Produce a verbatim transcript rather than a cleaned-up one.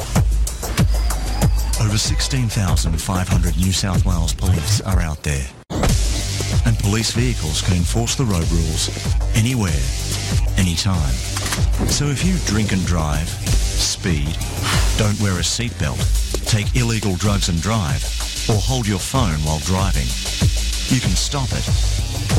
Over sixteen thousand five hundred New South Wales police are out there. And police vehicles can enforce the road rules anywhere, anytime. So if you drink and drive, speed, don't wear a seatbelt, take illegal drugs and drive, or hold your phone while driving, you can stop it